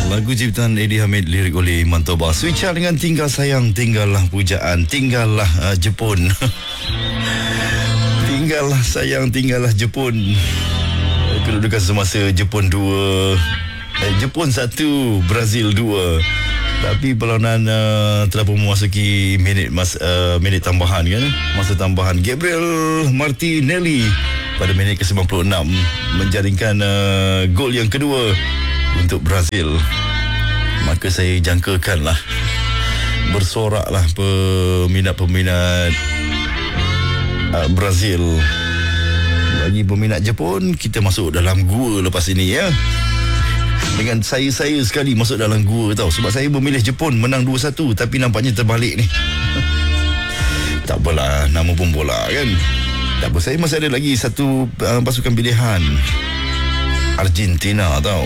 Lagu ciptaan Eddie Hamid, lirik oleh Iman Toba. Switcha dengan Tinggal Sayang, Tinggallah Pujaan, Tinggallah Jepun. Tinggallah sayang, tinggallah Jepun. Kedudukan semasa Jepun 2, Jepun 1, Brazil 2. Tapi perlawanan telah pun memasuki minit tambahan kan. Masa tambahan, Gabriel Martinelli pada minit ke-96 menjaringkan gol yang kedua untuk Brazil. Maka saya jangkakanlah, bersoraklah peminat-peminat Brazil. Bagi peminat Jepun, kita masuk dalam gua lepas ini ya. Dengan saya sekali masuk dalam gua tau. Sebab saya memilih Jepun menang 2-1, tapi nampaknya terbalik ni. Tak apalah, nama pun bola kan. Tak apa, saya masih ada lagi satu pasukan pilihan, Argentina tau.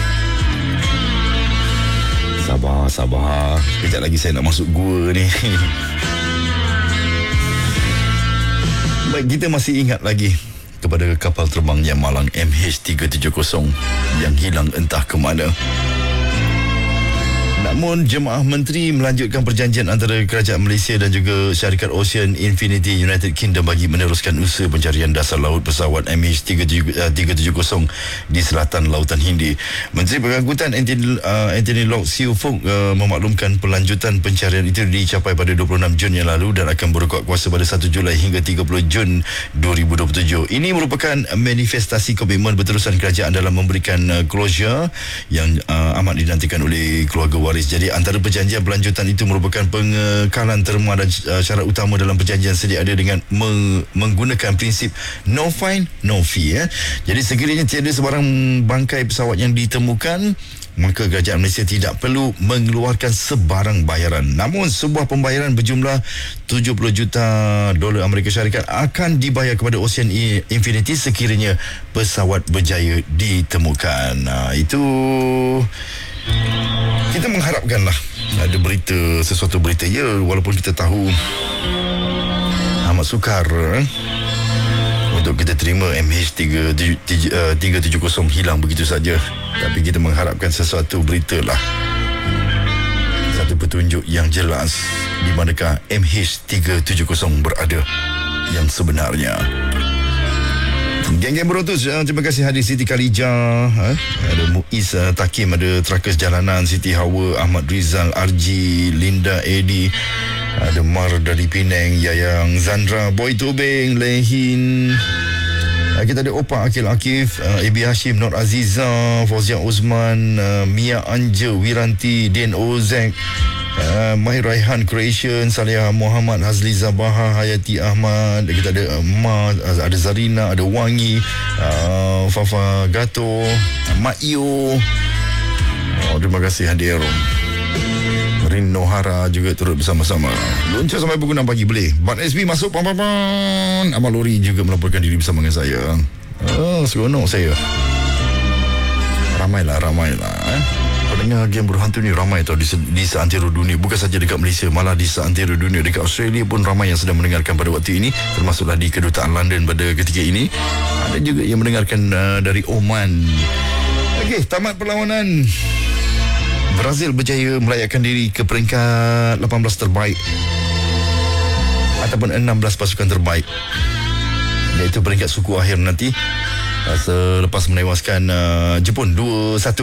Sabar. Sekejap lagi saya nak masuk gua ni. Baik, kita masih ingat lagi kepada kapal terbang yang malang MH370 yang hilang entah ke mana. Namun jemaah menteri melanjutkan perjanjian antara kerajaan Malaysia dan juga syarikat Ocean Infinity United Kingdom bagi meneruskan usaha pencarian dasar laut pesawat MH370 di selatan Lautan Hindi. Menteri Pengangkutan Anthony Loke Siu Fook memaklumkan pelanjutan pencarian itu dicapai pada 26 Jun yang lalu dan akan berkuat kuasa pada 1 Julai hingga 30 Jun 2027. Ini merupakan manifestasi komitmen berterusan kerajaan dalam memberikan closure yang amat dinantikan oleh keluarga waris. Jadi antara perjanjian pelanjutan itu merupakan pengekalan terma dan syarat utama dalam perjanjian sedia ada dengan menggunakan prinsip no fine, no fee ya. Jadi sekiranya tiada sebarang bangkai pesawat yang ditemukan, maka kerajaan Malaysia tidak perlu mengeluarkan sebarang bayaran. Namun sebuah pembayaran berjumlah 70 juta dolar Amerika Syarikat akan dibayar kepada Ocean Infinity sekiranya pesawat berjaya ditemukan. Itu kita mengharapkanlah ada sesuatu berita ya, walaupun kita tahu amat sukar untuk kita terima MH370 hilang begitu saja. Tapi kita mengharapkan sesuatu berita lah, satu petunjuk yang jelas di manakah MH370 berada yang sebenarnya. Geng-geng Berotus, terima kasih hadir Siti Khalijah, ada Muiz Takim, ada Trakas Jalanan, Siti Hawa, Ahmad Rizal, Arji, Linda Edi, ada Mar dari Penang, Yayang Zandra, Boy Tobing, Lehin. Kita ada Opa Akil Akif, Ibi Hashim, Nur Aziza, Fauzia Uzman, Mia Anja, Wiranti, Din Ozek, Mahir Raihan Creation, Salihah Muhammad, Hazli Zabaha, Hayati Ahmad. Kita ada ada Zarina, ada Wangi, Fafa Gato, Mak Iyo. Terima kasih hadir. Rin Nohara juga turut bersama-sama. Luncur sampai pukul 6 pagi boleh. Bat SB masuk pam. Amal Lori juga melaporkan diri bersama dengan saya. Seronok saya. Ramailah. Pendengar Game Berhantu ni ramai tau di seantero dunia. Bukan saja dekat Malaysia, malah di seantero dunia. Dekat Australia pun ramai yang sedang mendengarkan pada waktu ini, termasuklah di kedutaan London pada ketika ini. Ada juga yang mendengarkan dari Oman. Okey, tamat perlawanan. Brazil berjaya melayakkan diri ke peringkat 18 terbaik ataupun 16 pasukan terbaik, iaitu peringkat suku akhir nanti selepas menewaskan Jepun 2-1.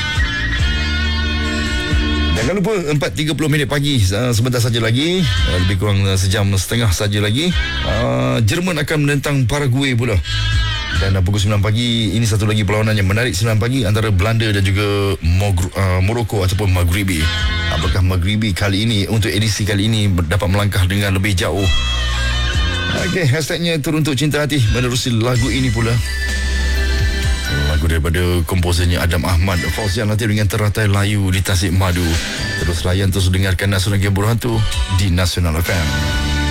Jangan lupa 4.30 minit pagi, sebentar saja lagi, lebih kurang sejam setengah saja lagi, Jerman akan menentang Paraguay pula. Dan pukul 9 pagi, ini satu lagi perlawanan yang menarik 9 pagi antara Belanda dan juga Morocco ataupun Maghribi. Apakah Maghribi kali ini, untuk edisi kali ini, dapat melangkah dengan lebih jauh? Okey, hashtagnya Teruntuk Cinta Hati menerusi lagu ini pula. Lagu daripada komposernya Adam Ahmad, Fauzian Latif dengan Teratai Layu di Tasik Madu. Terus layan, terus dengarkan Nasional Game Berhantu di Nasional FM.